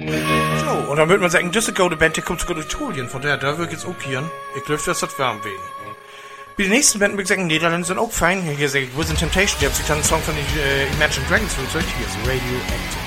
So, und dann würde man sagen, das ist eine Band, die kommt sogar durch Italien. Von daher, da würde ich jetzt auch gehen. Ich glaube, dass das warm werden. Bei den nächsten Band würde ich sagen, Niederlande sind auch fein. Hier sage ich, Within Temptation, die haben sich dann einen Song von den Imagine Dragons versucht. Hier ist Radioactive.